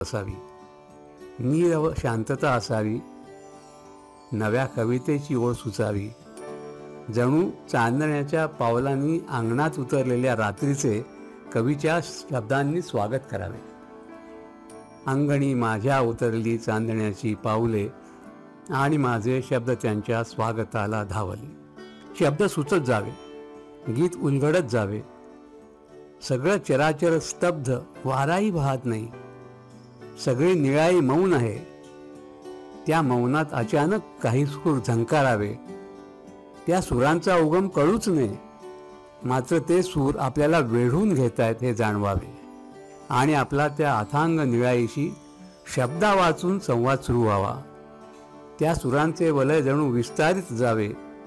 असावी, नीरव शांतता असावी, नव्या कवितेची ओळ सुचावी. जणू चांदण्याच्या पावलांनी अंगणात उतरलेल्या रात्रीचे कवीच्या शब्दांनी स्वागत करावे. अंगणी माझ्या उतरली चांदण्याची पाऊले आणि माझे शब्द त्यांच्या स्वागताला धावले. शब्द सुचत जावे, गीत उलगडत जावे. सगळं चराचर स्तब्ध, वाराही वाहत नाही. सगळी निळाई मौन आहे. त्या मौनात अचानक काही सूर झंकारावे. त्या सुरांचा उगम कळूच नये, मात्र ते सूर आपल्याला वेढून घेत आहेत हे जाणवावे आणि आपला त्या अथांग निळाईशी शब्दा वाचून संवाद सुरू व्हावा. त्या सुरांचे वलय जणू विस्तारित जावे,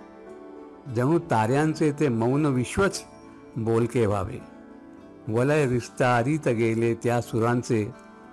जणू ताऱ्यांचे ते मौन विश्वच बोलके व्हावे. वलय विस्तारित गेले त्या सुरांचे,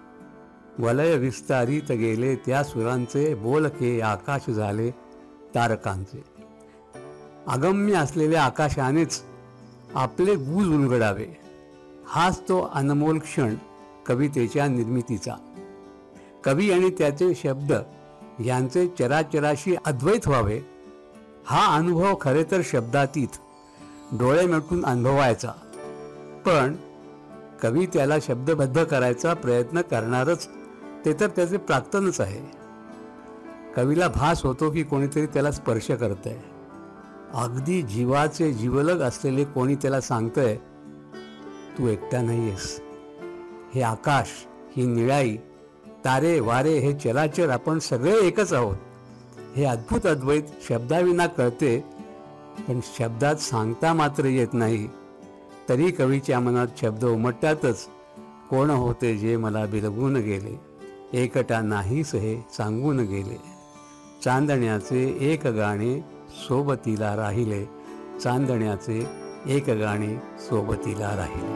वलय विस्तारित गेले त्या सुरांचे, बोलके आकाश झाले तारकांचे. अगम्य असलेल्या आकाशानेच आपले गूज उलगडावे. हाच तो अनमोल क्षण कवितेच्या निर्मितीचा. कवी आणि त्याचे शब्द यांचे चराचराशी अद्वैत व्हावे, हा अनुभव खरे तर शब्दातीत, डोळे मिटून अनुभवायचा. पण कवी त्याला शब्दबद्ध करायचा प्रयत्न करणारच, ते तर त्याचे प्राक्तनच आहे. कवीला भास होतो की कोणीतरी त्याला स्पर्श करतंय. अगदी जीवाचे जीवलग असलेले कोणी त्याला सांगतंय, तू एकटा नाहीयेस. हे आकाश, ही निळाई, तारे वारे, हे चराचर, आपण सगळे एकच आहोत. हे अद्भुत अद्वैत शब्दाविना कळते, पण शब्दात सांगता मात्र येत नाही. तरी कवीच्या मनात शब्द उमटतातच. कोण होते जे मला बिलगून गेले, एकटा नाहीस हे सांगून गेले. चांदण्याचे एक गाणे सोबतीला राहिले, चांदण्याचे एक गाणे सोबतीला राहिले.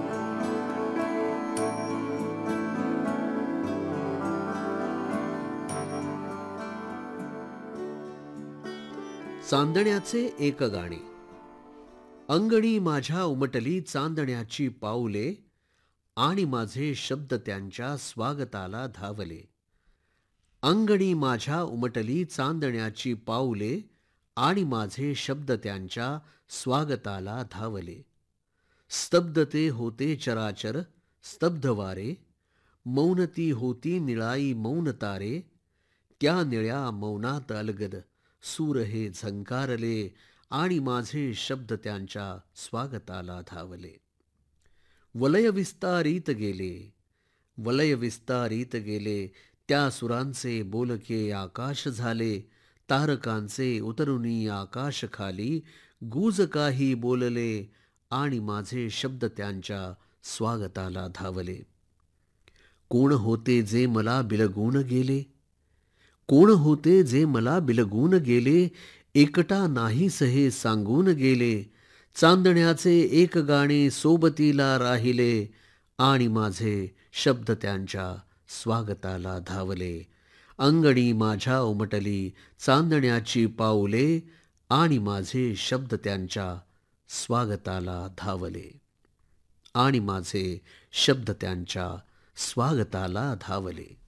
चांदण्याचे एक गाणे. अंगणी माझ्या उमटली चांदण्याची पाऊले आणि माझे शब्द त्यांच्या स्वागताला धावले. अंगणी माझ्या उमटली चांदण्याची पाऊले आणि माझे शब्द त्यांच्या स्वागताला धावले. स्तब्धते होते चराचर, स्तब्ध वारे, मौनती होती निळाई मौन तारे. त्या निळ्या मौनात अलगद सूर हे झंकारले आणि माझे शब्द त्यांच्या स्वागताला धावले. वलय विस्तारित गेले, वलय विस्तारित गेले, त्या सुरांचे बोलके आकाश झाले. तारकांचे उतरुनी आकाश खाली, गूज काही बोलले आणि माझे शब्द त्यांच्या स्वागताला धावले. कोण होते जे मला बिलगून गेले, कोण होते जे मला बिलगून गेले, एकटा नाहीस हे सांगून गेले. चांदण्याचे एक गाणे सोबतीला राहिले आणि माझे शब्द त्यांच्या स्वागताला धावले. अंगणी माझ्या उमटली चांदण्याची पाऊले आणि माझे शब्द त्यांच्या स्वागताला धावले, आणि माझे शब्द त्यांच्या स्वागताला धावले.